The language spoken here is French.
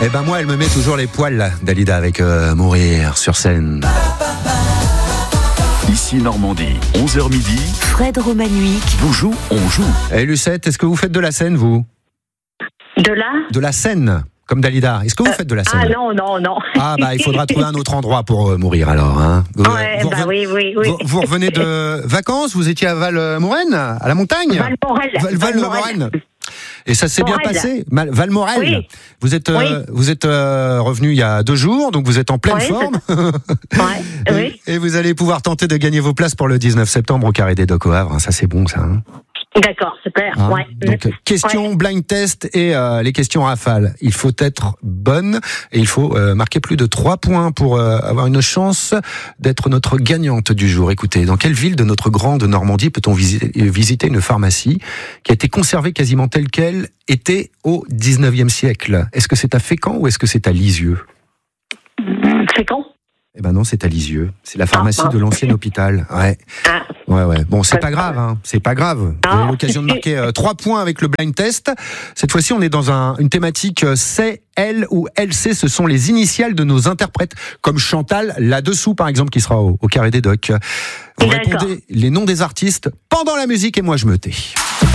Eh ben moi, elle me met toujours les poils, là, Dalida, avec Mourir sur scène. Ici Normandie, 11h midi. Fred Romanovic Vous joue, on joue. Eh Lucette, est-ce que vous faites de la scène, vous ? De la scène, comme Dalida. Est-ce que vous faites de la scène ? Ah non. Ah bah il faudra trouver un autre endroit pour mourir alors. Hein. Oui. Vous revenez de vacances, vous étiez à Valmorel, à la montagne ? Valmorel. Et ça s'est bien passé, Valmorel. Oui. Vous êtes revenu il y a 2 jours, donc vous êtes en pleine forme. Oui. Et vous allez pouvoir tenter de gagner vos places pour le 19 septembre au Carré des Docks au Havre. Ça c'est bon ça. Hein. D'accord, super. Hein, Ouais. donc, question blind test et les questions rafales. Il faut être bonne et il faut marquer plus de 3 points pour avoir une chance d'être notre gagnante du jour. Écoutez, dans quelle ville de notre grande Normandie peut-on visiter une pharmacie qui a été conservée quasiment telle qu'elle était au 19e siècle ? Est-ce que c'est à Fécamp ou est-ce que c'est à Lisieux ? Fécamp ? Eh ben non, c'est à Lisieux. C'est la pharmacie de l'ancien hôpital. Ouais. Ah. Ouais. Bon, c'est pas grave, hein. C'est pas grave. Vous avez l'occasion de marquer 3 points avec le blind test. Cette fois-ci, on est dans une thématique C, L ou LC. Ce sont les initiales de nos interprètes, comme Chantal là-dessous, par exemple, qui sera au Carré des Docks. Vous répondez les noms des artistes pendant la musique et moi je me tais.